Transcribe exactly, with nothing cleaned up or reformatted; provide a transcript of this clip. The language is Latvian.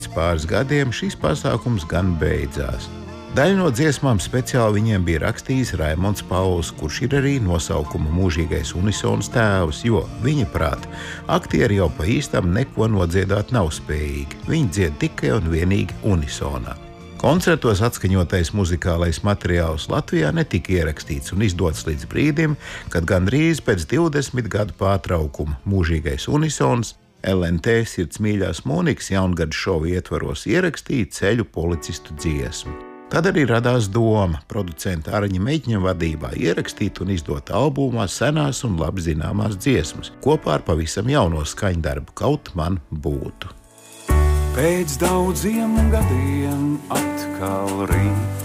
Pēc pāris gadiem šis pasākums gan beidzās. Daļu no dziesmām speciāli viņiem bija rakstījis Raimonds Pauls, kurš ir arī nosaukuma mūžīgais unisons tēvs, jo viņa prāt, aktieri jau pa īstam neko nodziedāt nav spējīgi. Viņi dzied tikai un vienīgi unisonā. Koncertos atskaņotais muzikālais materiāls Latvijā netika ierakstīts un izdots līdz brīdim, kad gandrīz pēc divdesmit gadu pārtraukuma mūžīgais unisons L N T Sirds mīļās Monikas jaungada šovu ietvaros ierakstīja Ceļu policistu dziesmu. Tad arī radās doma producenta Araņa Meģņa vadībā ierakstīt un izdot albumā senās un labi zināmās dziesmas, kopā ar pavisam jauno skaņdarbu Kaut man būtu. Pēc daudziem gadiem atkal rīt